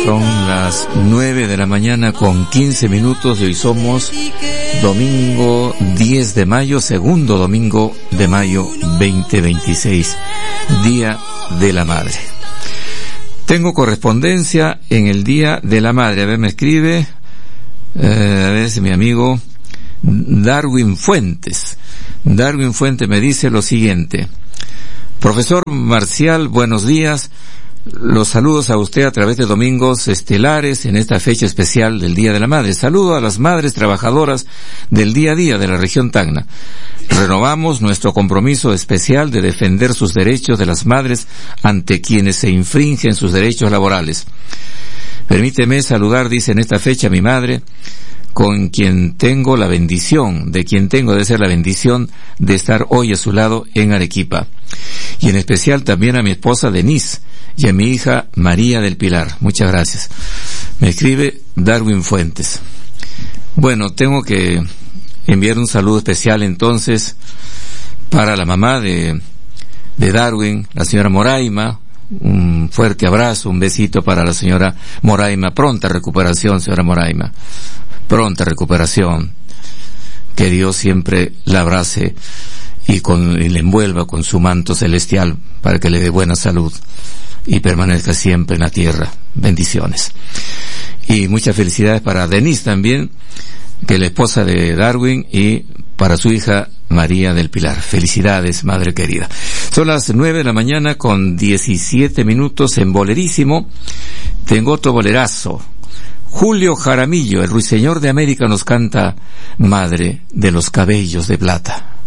Son las 9 de la mañana con 15 minutos y hoy somos domingo 10 de mayo, segundo domingo de mayo 2026, Día de la Madre. Tengo correspondencia en el Día de la Madre. A ver, me escribe, a ver si mi amigo Darwin Fuentes. Darwin Fuentes me dice lo siguiente: Profesor Marcial, buenos días. Los saludos a usted a través de Domingos Estelares en esta fecha especial del Día de la Madre. Saludo a las madres trabajadoras del día a día de la región Tacna. Renovamos nuestro compromiso especial de defender sus derechos de las madres ante quienes se infringen sus derechos laborales. Permíteme saludar, dice, en esta fecha a mi madre, con quien tengo la bendición, debe ser la bendición de estar hoy a su lado en Arequipa. Y en especial también a mi esposa Denise y a mi hija María del Pilar. Muchas gracias. Me escribe Darwin Fuentes. Bueno, tengo que enviar un saludo especial entonces para la mamá de Darwin, la señora Moraima. Un fuerte abrazo, un besito para la señora Moraima. Pronta recuperación, señora Moraima. Pronta recuperación. Que Dios siempre la abrace y le envuelva con su manto celestial para que le dé buena salud y permanezca siempre en la tierra. Bendiciones. Y muchas felicidades para Denise también, que es la esposa de Darwin, y para su hija María del Pilar. Felicidades, madre querida. Son las 9 de la mañana con 17 minutos en Bolerísimo. Tengo otro bolerazo. Julio Jaramillo, el ruiseñor de América, nos canta Madre de los cabellos de plata.